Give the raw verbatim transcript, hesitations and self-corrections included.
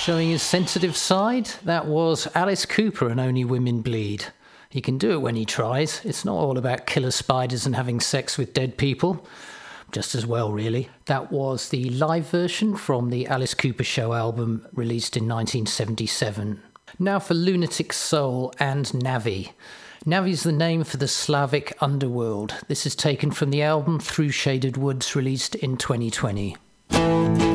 showing his sensitive side, that was Alice Cooper and Only Women Bleed. He can do it when he tries. It's not all about killer spiders and having sex with dead people. Just as well, really. That was the live version from the Alice Cooper Show album released in nineteen seventy-seven. Now for Lunatic Soul and Navi. Navi's the name for the Slavic underworld. This is taken from the album Through Shaded Woods, released in twenty twenty.